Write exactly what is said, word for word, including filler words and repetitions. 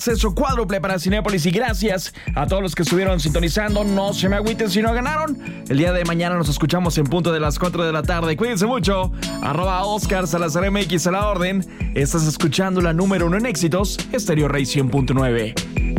Acceso cuádruple para Cinépolis y gracias a todos los que estuvieron sintonizando. No se me agüiten si no ganaron. El día de mañana nos escuchamos en punto de las cuatro de la tarde. Cuídense mucho. Arroba Oscar Salazar M X a la orden. Estás escuchando la número uno en éxitos, Estéreo Rey cien punto nueve.